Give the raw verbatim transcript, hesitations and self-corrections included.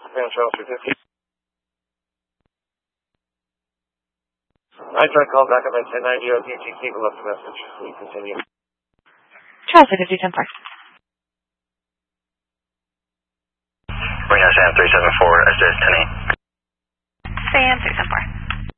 Fan Charles three fifty. I tried calling back up at ten ninety O P T C, but left a message. We continue. Charles three fifty, ten four. Reno Sam three seven four, S S ten eight. Sam three seven four.